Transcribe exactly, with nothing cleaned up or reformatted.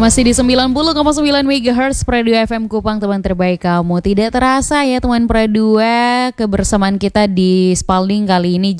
Masih di sembilan puluh koma sembilan megahertz Pradua F M Kupang, teman terbaik kamu. Tidak terasa ya teman Pradua, kebersamaan kita di Spalding kali ini